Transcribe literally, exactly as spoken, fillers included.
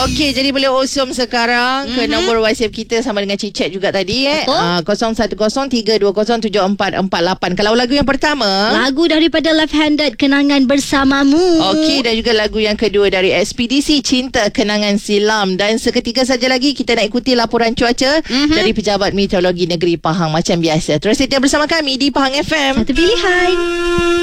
Okey, jadi boleh usum sekarang mm-hmm. ke nombor WhatsApp kita sama dengan Cicet juga tadi eh. Uh, kosong satu kosong tiga dua kosong tujuh empat empat lapan. Kalau lagu yang pertama, lagu daripada Left Handed, Kenangan Bersamamu. Okey, dan juga lagu yang kedua dari Ekspedisi Cinta, Kenangan Silam. Dan seketika saja lagi kita nak ikuti laporan cuaca mm-hmm. dari Pejabat Meteorologi Negeri Pahang macam biasa. Terus setia bersama kami di Pahang F M. Satu pilihan.